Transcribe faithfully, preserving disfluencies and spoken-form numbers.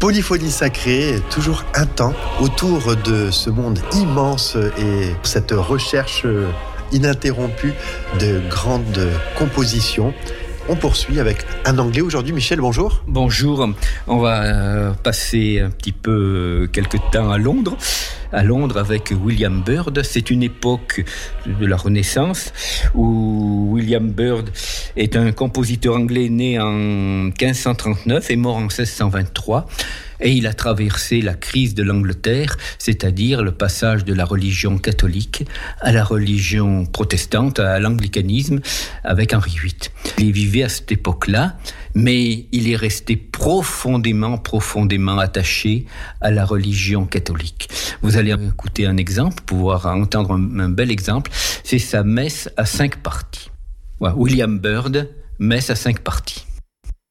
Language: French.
Polyphonie sacrée, toujours un temps autour de ce monde immense et cette recherche ininterrompue de grandes compositions. On poursuit avec un Anglais aujourd'hui. Michel, bonjour. Bonjour. On va euh, passer un petit peu quelques temps à Londres. À Londres avec William Byrd. C'est une époque de la Renaissance où William Byrd est un compositeur anglais né en quinze cent trente-neuf et mort en seize cent vingt-trois. Et il a traversé la crise de l'Angleterre, c'est-à-dire le passage de la religion catholique à la religion protestante, à l'anglicanisme, avec Henri huit. Il vivait à cette époque-là, mais il est resté profondément, profondément attaché à la religion catholique. Vous allez écouter un exemple, pouvoir entendre un, un bel exemple, c'est sa messe à cinq parties. Voilà, William Byrd, messe à cinq parties.